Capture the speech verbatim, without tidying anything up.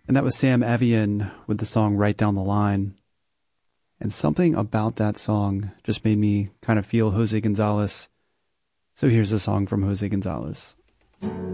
And that was Sam Evian with the song Right Down the Line. And something about that song just made me kind of feel Jose Gonzalez. So here's a song from Jose Gonzalez.